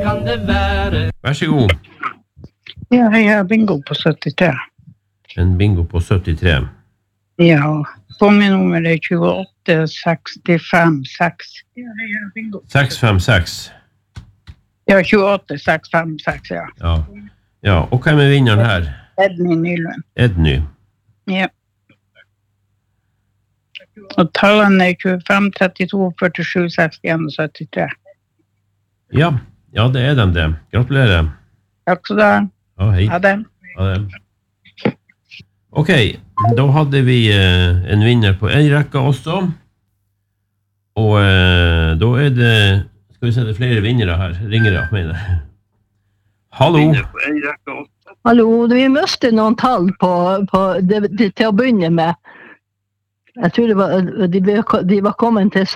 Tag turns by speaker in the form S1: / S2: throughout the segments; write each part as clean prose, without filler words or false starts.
S1: Vær så god.
S2: Ja, jeg har bingo på 73.
S1: En bingo på 73.
S2: Ja, nummer er 28 65 6. Ja, jeg har bingo.
S1: 656.
S2: Ja, 28 656, ja.
S1: Ja, og hvem er vinneren her?
S2: Edny Nylund.
S1: Edny.
S2: Ja. Og tallene er 25, 32, 47, 61 og 73.
S1: Ja, det er dem det. Gratulerer.
S2: Takk skal du ha.
S1: Ja, hei.
S2: Ha det.
S1: Ok, da hadde vi en vinner på en rekke også. Og da er det, skal vi se, det er flere vinnere her. Ringere, mener jeg. Hallo.
S3: Hallo, vi møste noen tall på det til å begynne med. Jeg tror de var kommet til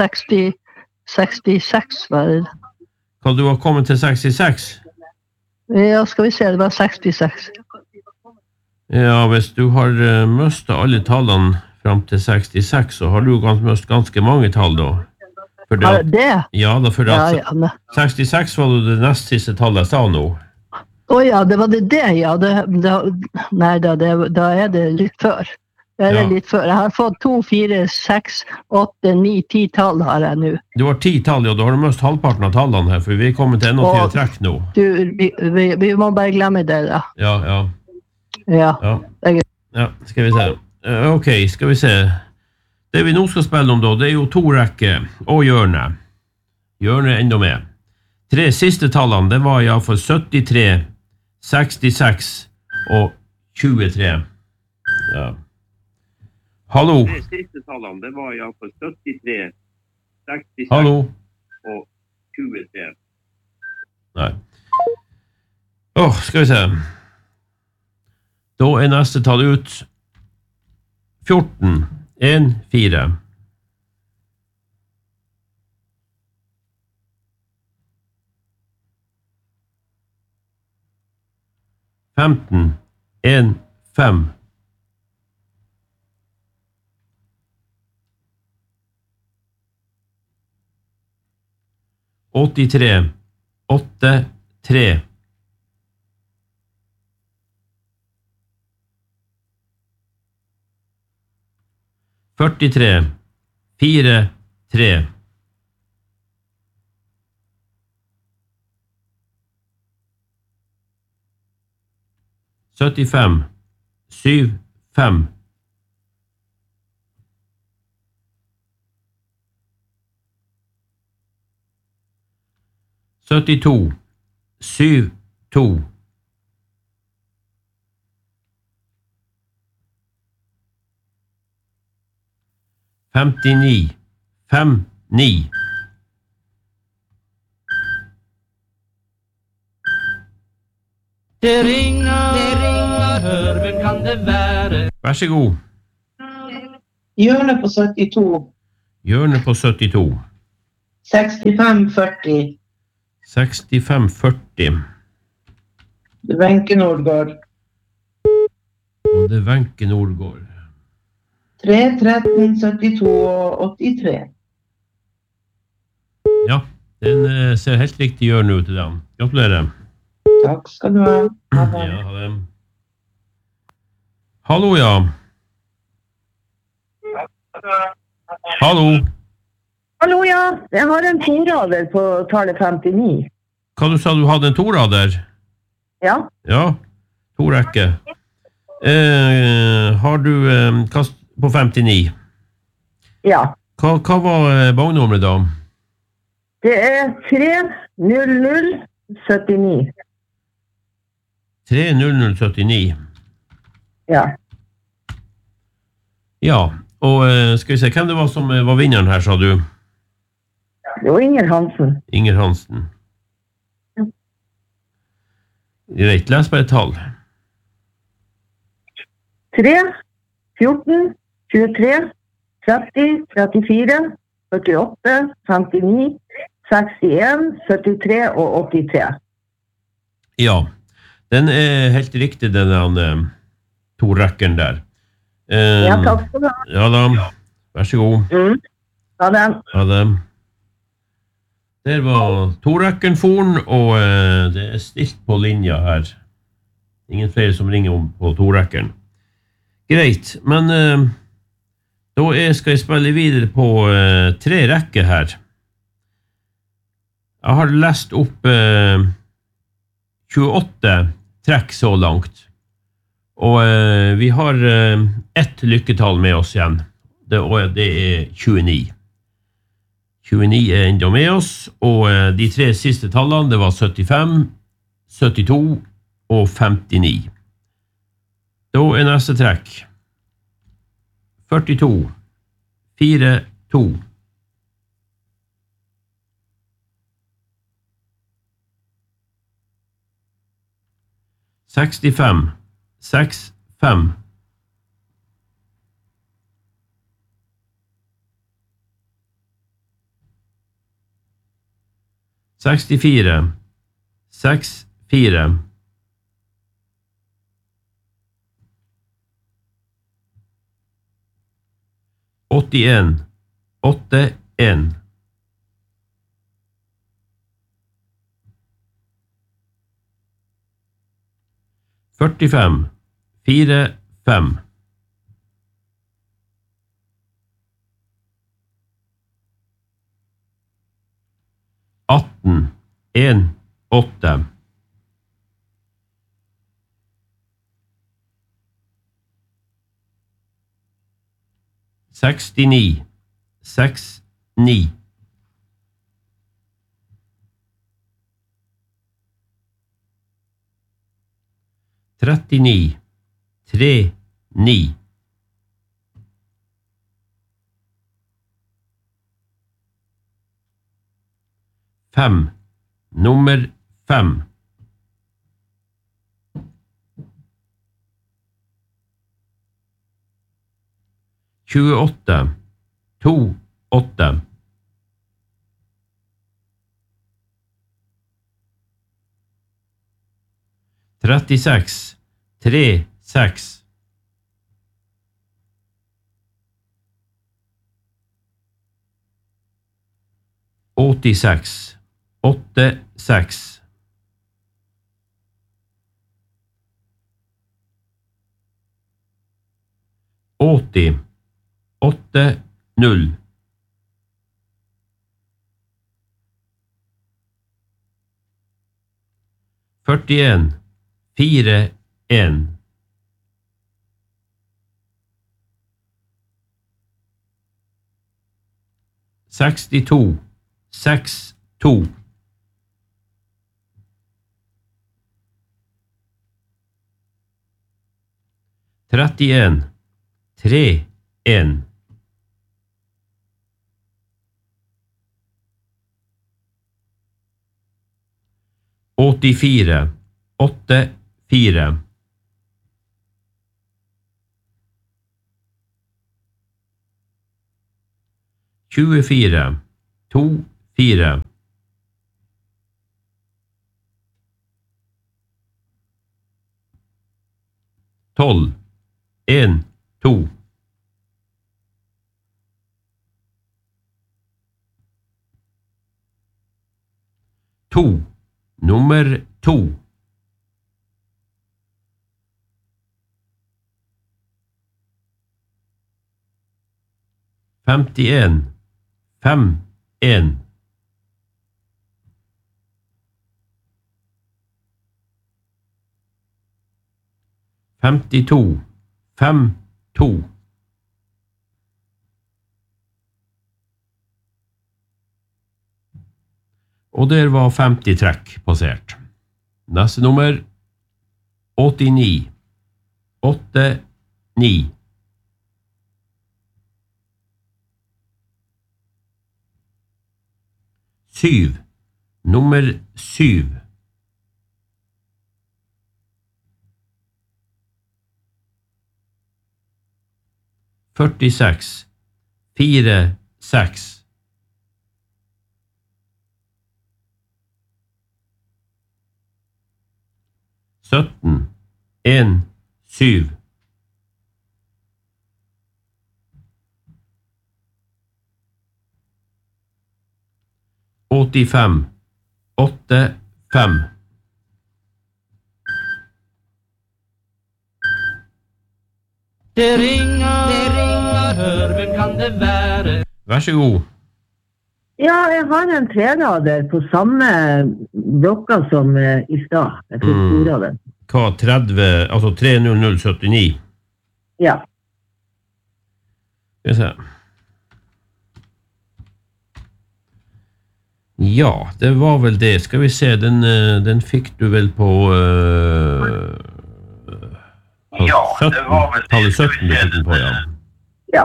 S3: 66, var det?
S1: Hva, du har kommet til 66?
S3: Ja, skal vi se, det var 66.
S1: Ja, hvis du har møstet alle tallene frem til 66, så har du møst ganske mange tall da.
S3: Var det det?
S1: Ja, da, for at 66 var det nest siste tallet jeg sa nå.
S3: Ja, det var det, ja. Nei, da er det litt før. Jeg har fått 2, 4, 6, 8, 9, 10 tall har jeg nå. Du
S1: har 10 tall, ja. Da har du møst halvparten av tallene her, for vi er kommet til 21 trekk nå.
S3: Vi må bare glemme det, da.
S1: Ja, skal vi se. Ok, skal vi se. Det vi nå skal spille om da, det er jo 2 rekker og hjørne. Hjørne enda med. 3 siste tallene, det var i hvert fall 73, 66 og 23. Ja. Hallo. 3 siste tallene, det var i hvert fall 73, 66 og 23. Nei. Skal vi se. Da er neste tall ut 14, 1, 4. 15, 1, 5. 83, 8, 3. 43, 4, 3. 75, 7, 5. 72, 7, 2. 59, 5, 9.
S4: Det ringer, hør, hvem kan det være?
S1: Vær så god.
S2: Hjørne på 72.
S1: Hjørne på 72.
S2: 65, 40.
S1: 65, 40.
S2: Wenche Nordgaard.
S1: Og det er Wenche Nordgaard.
S2: 3, 13, 72 og 83.
S1: Ja, den ser helt riktig hjørne ut til den. Gratulerer.
S2: Takk skal du ha.
S1: Ha det. Hallo, ja. Hallo.
S3: Hallo, ja. Jeg har en torader på tallet 59.
S1: Hva du sa du hadde en torader?
S3: Ja.
S1: Ja, 2 rekker. Har du på 59?
S3: Ja.
S1: Hva var bagnummeret da?
S3: Det er 30079.
S1: 30079.
S3: Ja.
S1: Ja, og skal vi se, hvem det var som var vinneren her, sa du?
S3: Det var Inger Hansen.
S1: Inger Hansen.
S3: Ja.
S1: Greit, les bare et tall.
S3: 3, 14, 23, 30, 34, 48, 59, 61, 73 og 83.
S1: Ja, den er helt riktig, den 2 rekken der.
S3: Ja, takk skal du ha.
S1: Ja da, vær så god.
S3: Ha det.
S1: Ha det. Der var Torekken-foren, og det stilt på linja her. Ingen flere som ringer om på Torekken. Greit, men da skal jeg spille videre på 3 rekker her. Jeg har lest opp 28 trekk så langt. Og vi har ett lykketall med oss igjen. Det er 29. 29 er enda med oss, og de 3 siste tallene, det var 75, 72 og 59. Da er neste trekk 42, 4, 2. 65, 6, 5. 64, 6, 4. 81, 8, 1. 45, 4, 5. 18, 1, 8. 69, 6, 9. 39, 3, 9. 5, nummer 5. 28, 2, 8. 36, 3, 6. 86, 8, 6. 80, 8, 0. 41, 4, 1. 62, 6, 2. 31, 3, 1. 84, 8, 4. 24, 2, 4. 12, 1, 2. 2, nummer 2. 51, 5, 1. 52, 5, 2. Og der var 50 trekk passert. Neste nummer 89, 8, 9. 7, nummer 7. 46, 4, 6. 17, 1, 7. 85 85.
S4: Det ringer, hør, hvem kan det være?
S1: Vær så god.
S5: Ja, jeg har en trerader på samme blokka som i stad. Jeg fikk storader.
S1: Hva, 30, altså 30079?
S5: Ja.
S1: Skal vi se. Ja, det var vel det. Skal vi se, den fikk du vel på... ja, det var vel det. Tallet 17 du fikk den på, ja.
S5: Ja.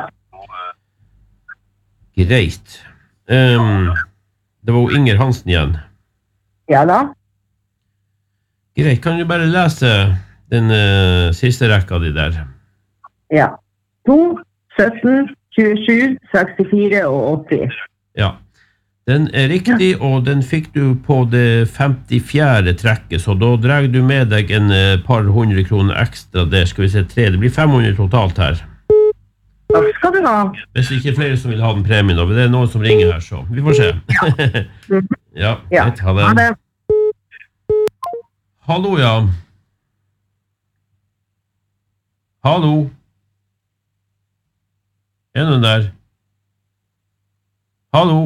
S1: Greit. Det var jo Inger Hansen igjen.
S5: Ja da.
S1: Greit, kan du bare lese den siste rekka di der?
S5: Ja. 2, 17, 27, 64 og 80.
S1: Ja. Den er riktig, og den fikk du på det 54. trekket, så da drar du med deg en par 100 kroner ekstra der, skal vi se 3. Det blir 500 totalt her.
S5: Takk skal du ha.
S1: Hvis det ikke er flere som vil ha den premien, og det er noen som ringer her, så vi får se. Ja, greit, ha det.
S5: Ha det.
S1: Hallo, ja. Hallo. Er noen der? Hallo.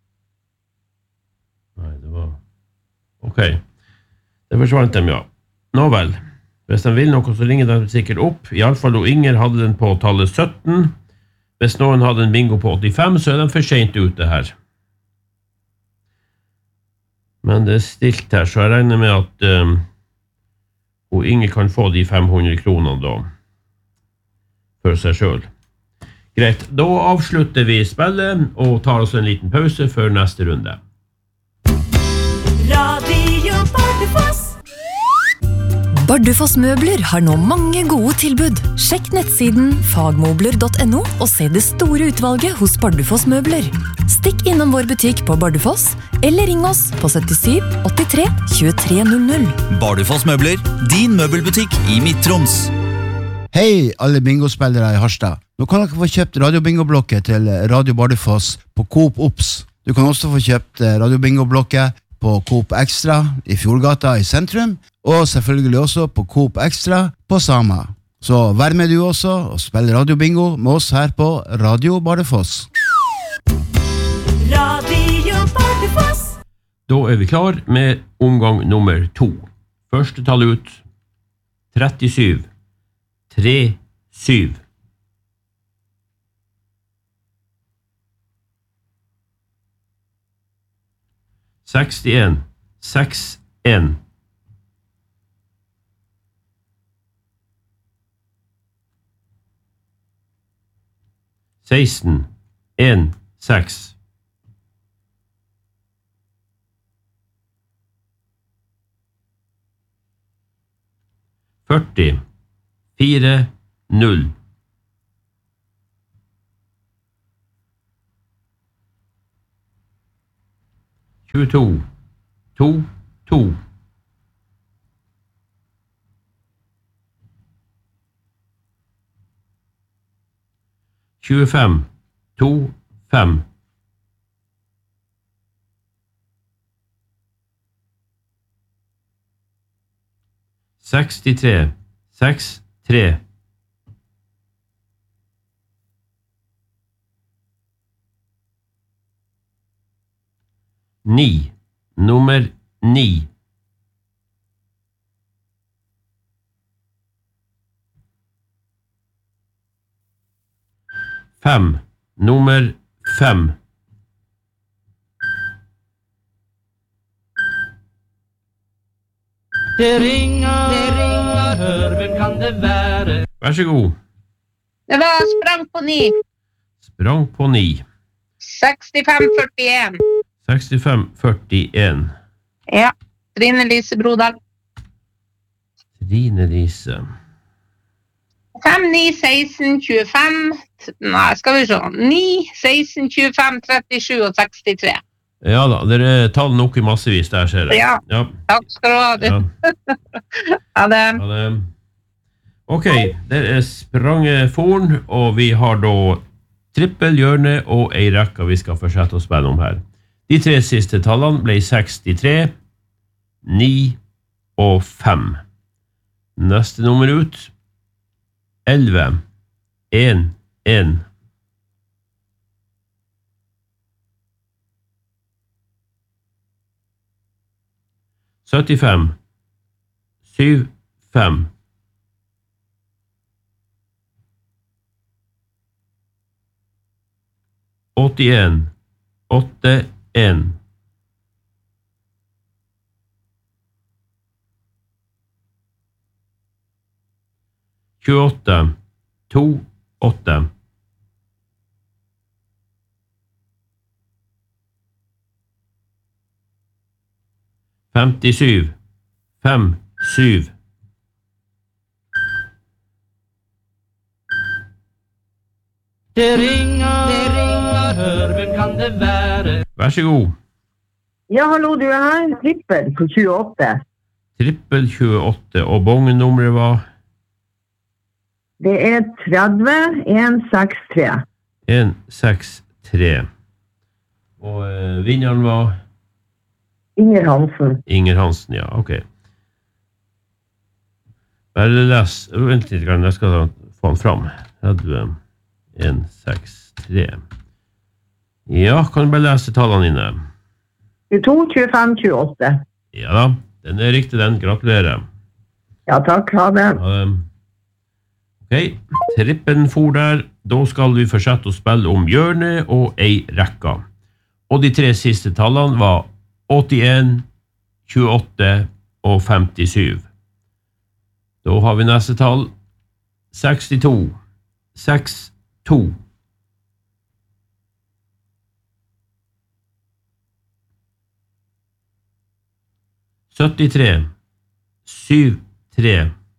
S1: Nei, det var... Ok. Det forsvant dem, ja. Nå vel. Hvis de vil noe, så ringer de sikkert opp. I alle fall, og Inger hadde den på tallet 17. Hvis noen hadde en bingo på 85, så er de for sent ute her. Men det er stilt her, så jeg regner med at og Inger kan få de 500 kronene da. For seg selv. Greit, da avslutter vi spillet og tar oss en liten pause før neste runde.
S6: Radio Bardufoss. Bardufoss møbler har nå mange gode tilbud. Sjekk nettsiden fagmobler.no og se det store utvalget hos Bardufoss møbler. Stikk innom vår butikk på Bardufoss, eller ring oss på 77 83 2300.
S7: Bardufoss møbler, din møbelbutikk i Midt-Troms.
S8: Hei alle bingospillere i Harstad. Nå kan dere få kjøpt radiobingoblokket til Radio Bardufoss på Coop Ops. Du kan også få kjøpt radiobingoblokket på Coop Extra i Fjordgata i sentrum, og selvfølgelig også på Coop Extra på Sama. Så vær med du også, og spill radiobingo med oss her på Radio Bardufoss.
S6: Radio Bardufoss.
S1: Da er vi klar med omgang nummer 2. Første tall ut, 37. 3, 7. Sekstien, 6, 1. 16, 1, 6. 40, 4, 0. 22, 2, 2. 25, 2, 5. 63, 6, 3. 9, nummer 9. 5, nummer 5.
S4: 'Det ringer, hør, hvem kan det være?'
S1: Vær så god.
S2: Det var sprang på 9.
S1: Sprang på 9.
S2: 65-41.
S1: 65-41.
S2: Ja, Trine Lise Brodal.
S1: Trine Lise.
S2: 5, 9, 16, 25. Nei, skal vi se. 9, 16, 25, 37 og 63.
S1: Ja da, det er tall nok i massevis der, ser jeg.
S2: Ja. Takk skal du ha.
S1: Ja.
S2: Ha det.
S1: Ha det. Ok, det er Sprangeforn, og vi har da trippel hjørne og ei rekke vi skal fortsette å spille om her. De 3 siste tallene ble 63, 9 og 5. Neste nummer ut 11, 1, 1. 75, 7, 5. 81, 8, 1. 28, 2, 8. 57, 5, 7.
S4: Det ringer, hør, hvem kan det være?
S1: Vær så god.
S5: Ja, hallo, du er her. Trippel på 28.
S1: Trippel 28, og bongenummeret var?
S5: Det er 30, 163.
S1: 163. Og vinneren var?
S5: Inger Hansen.
S1: Inger Hansen, ja, ok. Bare les, vent litt, jeg skal få den fram. 30, 163. Ja, kan du bare lese tallene dine?
S5: 22, 25, 28.
S1: Ja da, den er riktig den, gratulerer.
S5: Ja, takk, ha det.
S1: Ok, trippen for der. Da skal vi fortsette å spille om hjørnet og ei rekka. Og de 3 siste tallene var 81, 28 og 57. Da har vi neste tall. 62, 6, 2. 73, 7, 3.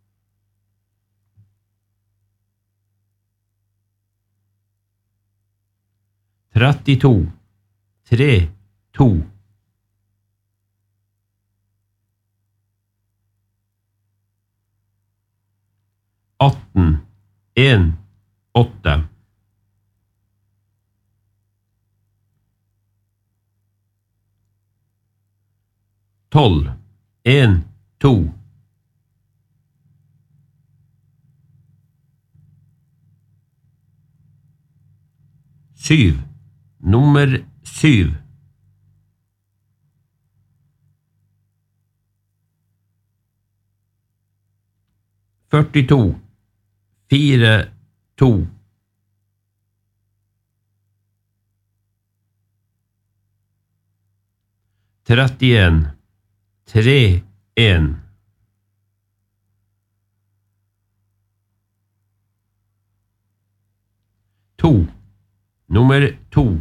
S1: 32, 3, 2. 18, 1, 8. 12, 1, 2. 7, nummer 7. 42, 4, 2. 31, 3, 1. 2, nummer 2.